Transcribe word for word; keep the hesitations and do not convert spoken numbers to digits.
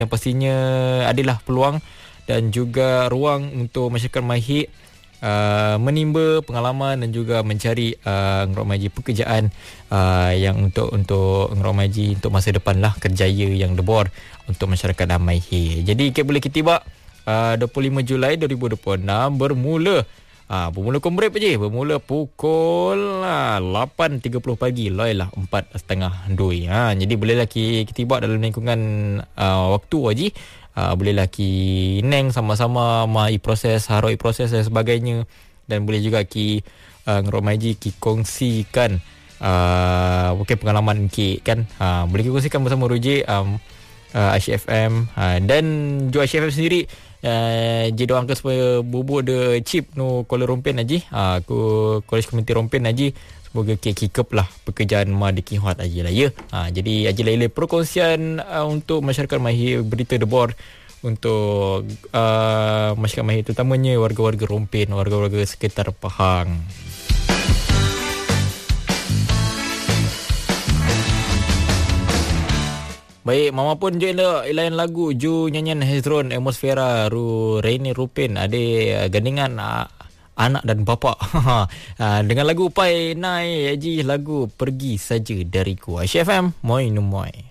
yang pastinya adalah peluang dan juga ruang untuk masyarakat Mahir Uh, menimba pengalaman dan juga mencari uh, Ngerok Maji pekerjaan uh, yang untuk untuk Ngerok Maji untuk masa depan lah, kerjaya yang debor untuk masyarakat Mahir. Jadi kita boleh kitibak uh, dua puluh lima Julai dua ribu dua puluh enam bermula uh, bermula kombrep je bermula pukul uh, lapan tiga puluh pagi loi lah empat tiga puluh dua. Ha, jadi bolehlah kita kitibak dalam lingkungan uh, waktu aja. Uh, bolehlah ki neng sama-sama mai proses haroi proses dan sebagainya, dan boleh juga ki uh, Ngerok Maji ki kongsikan uh, mungkin pengalaman ki kan, uh, boleh ki kongsikan bersama Ruji um, uh, I C F M uh, dan juga I C F M sendiri. Uh, jadi doang ke supaya bubur de chip no Kuala Rompin aja, uh, aku College Community Rompin aja. Semoga kikip lah pekerjaan ma di kihuat aja lah ya. Ha, jadi aja lah perkongsian uh, untuk masyarakat Mahir berita debor untuk uh, masyarakat Mahir, terutamanya warga-warga Rompin, warga-warga sekitar Pahang. Baik, Mama pun join lah layan lagu Ju nyanyian Hezron Atmosfera Ru Raini Rupin ada uh, gandingan uh, anak dan bapa. Dengan lagu Pai Nai Haji, lagu Pergi Saja Dariku. I C F M Moi Numoy.